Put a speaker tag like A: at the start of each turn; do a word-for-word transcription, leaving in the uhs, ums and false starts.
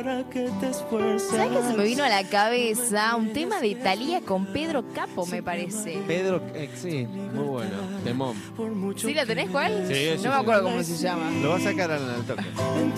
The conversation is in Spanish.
A: ¿Sabes qué se me vino a la cabeza? Un tema de Thalía con Pedro Capo, me parece.
B: Pedro, eh, sí, muy bueno. Temón.
A: ¿Sí la tenés cuál?
B: Sí, sí,
A: no me
B: sí.
A: acuerdo cómo se llama.
B: Lo va a sacar al toque.